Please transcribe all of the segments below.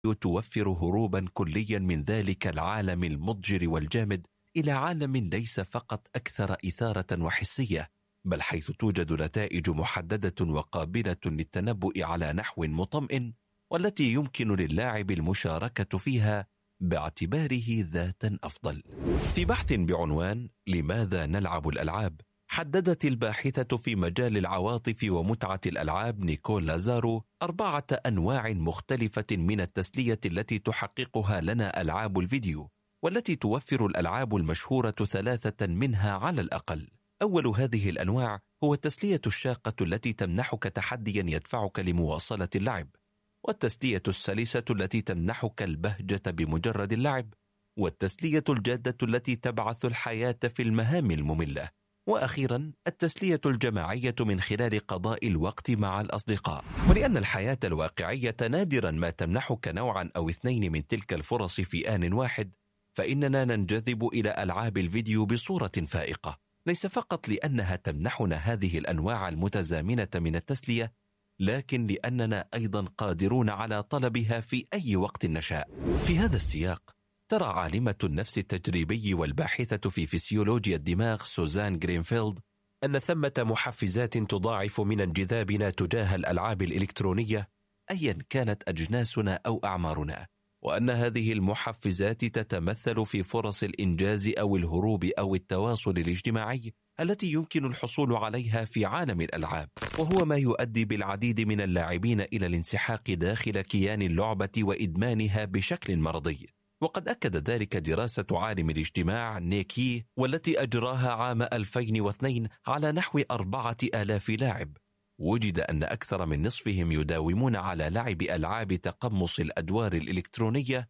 توفر هروبا كليا من ذلك العالم المضجر والجامد إلى عالم ليس فقط أكثر إثارة وحسية، بل حيث توجد نتائج محددة وقابلة للتنبؤ على نحو مطمئن، والتي يمكن للاعب المشاركة فيها باعتباره ذاتا أفضل. في بحث بعنوان لماذا نلعب الألعاب، حددت الباحثة في مجال العواطف ومتعة الألعاب نيكول لازارو 4 أنواع مختلفة من التسلية التي تحققها لنا ألعاب الفيديو، والتي توفر الألعاب المشهورة 3 منها على الأقل. أول هذه الأنواع هو التسلية الشاقة التي تمنحك تحديا يدفعك لمواصلة اللعب، والتسلية السلسة التي تمنحك البهجة بمجرد اللعب، والتسلية الجادة التي تبعث الحياة في المهام المملة، وأخيرا التسلية الجماعية من خلال قضاء الوقت مع الأصدقاء. ولأن الحياة الواقعية نادرا ما تمنحك نوعا أو 2 من تلك الفرص في آن واحد، فإننا ننجذب إلى ألعاب الفيديو بصورة فائقة، ليس فقط لأنها تمنحنا هذه الأنواع المتزامنة من التسلية، لكن لأننا أيضا قادرون على طلبها في أي وقت نشاء. في هذا السياق ترى عالمة النفس التجريبي والباحثة في فسيولوجيا الدماغ سوزان جرينفيلد أن ثمة محفزات تضاعف من انجذابنا تجاه الألعاب الإلكترونية أيا كانت أجناسنا أو أعمارنا، وأن هذه المحفزات تتمثل في فرص الإنجاز أو الهروب أو التواصل الاجتماعي التي يمكن الحصول عليها في عالم الألعاب، وهو ما يؤدي بالعديد من اللاعبين إلى الانسحاق داخل كيان اللعبة وإدمانها بشكل مرضي. وقد أكد ذلك دراسة عالم الاجتماع نيكي والتي أجراها عام 2002 على نحو 4000 لاعب. وجد أن أكثر من نصفهم يداومون على لعب ألعاب تقمص الأدوار الإلكترونية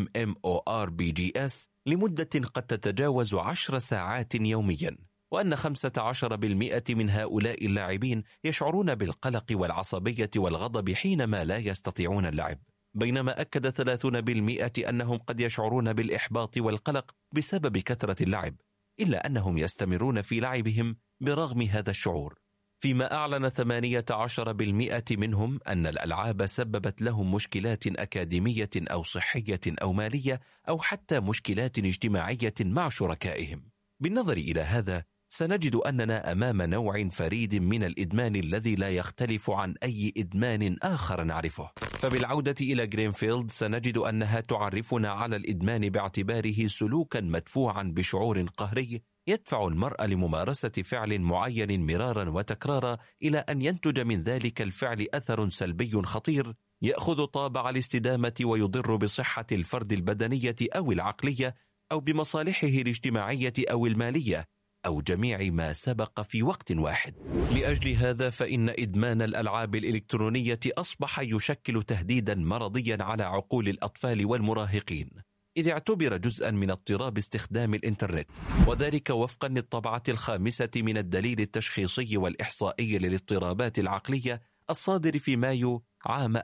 MMORPGs لمدة قد تتجاوز 10 ساعات يوميا، وأن 15% من هؤلاء اللاعبين يشعرون بالقلق والعصبية والغضب حينما لا يستطيعون اللعب، بينما أكد 30% أنهم قد يشعرون بالإحباط والقلق بسبب كثرة اللعب، إلا أنهم يستمرون في لعبهم برغم هذا الشعور. فيما أعلن 18% منهم أن الألعاب سببت لهم مشكلات أكاديمية أو صحية أو مالية أو حتى مشكلات اجتماعية مع شركائهم. بالنظر إلى هذا سنجد أننا أمام نوع فريد من الإدمان الذي لا يختلف عن أي إدمان آخر نعرفه. فبالعودة إلى جرينفيلد سنجد أنها تعرفنا على الإدمان باعتباره سلوكا مدفوعا بشعور قهري يدفع المرء لممارسة فعل معين مرارا وتكرارا إلى أن ينتج من ذلك الفعل أثر سلبي خطير يأخذ طابع الاستدامة ويضر بصحة الفرد البدنية أو العقلية أو بمصالحه الاجتماعية أو المالية أو جميع ما سبق في وقت واحد. لأجل هذا فإن إدمان الألعاب الإلكترونية أصبح يشكل تهديدا مرضيا على عقول الأطفال والمراهقين، إذ اعتبر جزءا من اضطراب استخدام الإنترنت، وذلك وفقا للطبعة 5 من الدليل التشخيصي والإحصائي للاضطرابات العقلية الصادر في مايو عام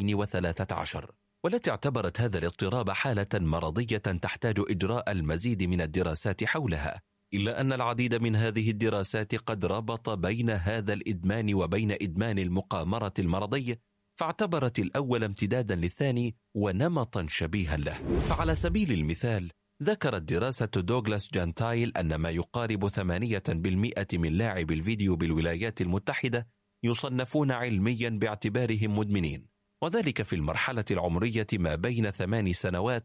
2013، والتي اعتبرت هذا الاضطراب حالة مرضية تحتاج إجراء المزيد من الدراسات حولها، إلا أن العديد من هذه الدراسات قد ربط بين هذا الإدمان وبين إدمان المقامرة المرضي، فاعتبرت الأول امتدادا للثاني ونمطا شبيها له. فعلى سبيل المثال ذكرت دراسة دوغلاس جانتايل أن ما يقارب 8% من لاعب الفيديو بالولايات المتحدة يصنفون علميا باعتبارهم مدمنين، وذلك في المرحلة العمرية ما بين 8 سنوات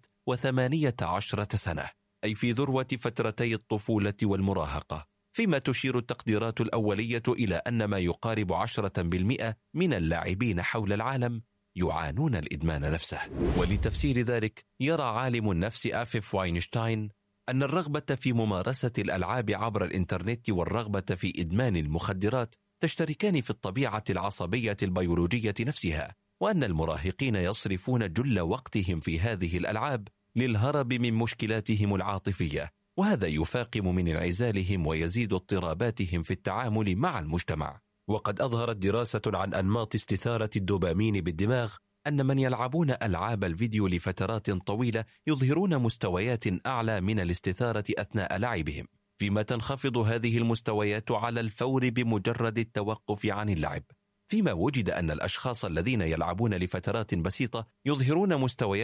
و18 سنة، أي في ذروة فترتي الطفولة والمراهقة، فيما تشير التقديرات الأولية إلى أن ما يقارب 10% من اللاعبين حول العالم يعانون الإدمان نفسه. ولتفسير ذلك يرى عالم النفس آفيف واينشتاين أن الرغبة في ممارسة الألعاب عبر الإنترنت والرغبة في إدمان المخدرات تشتركان في الطبيعة العصبية البيولوجية نفسها، وأن المراهقين يصرفون جل وقتهم في هذه الألعاب للهرب من مشكلاتهم العاطفية، وهذا يفاقم من انعزالهم ويزيد اضطراباتهم في التعامل مع المجتمع. وقد أظهرت دراسة عن أنماط استثارة الدوبامين بالدماغ أن من يلعبون ألعاب الفيديو لفترات طويلة يظهرون مستويات أعلى من الاستثارة أثناء لعبهم، فيما تنخفض هذه المستويات على الفور بمجرد التوقف عن اللعب، فيما وجد أن الأشخاص الذين يلعبون لفترات بسيطة يظهرون مستويات